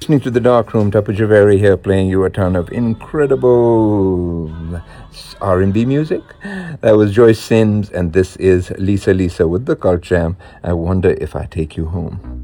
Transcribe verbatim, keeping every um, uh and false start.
Listening to the Dark Room, Tapu Javeri here, playing you a ton of incredible R and B music. That was Joyce Sims, and this is Lisa Lisa with the Cult Jam. I wonder if I take you home.